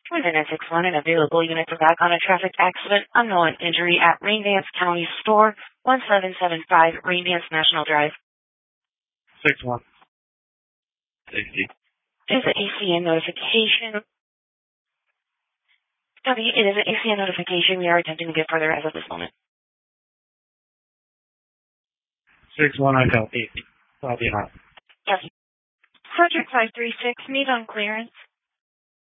Within 6-1, an available unit to back on a traffic accident, unknown injury at Raindance County Store, 1775 Raindance National Drive. 6-1. Safety. It is an ACN notification. Copy, it is an ACN notification. We are attempting to get further as of this moment. 6-1, I copy. Copy hot. Yes. Subject 536, meet on clearance.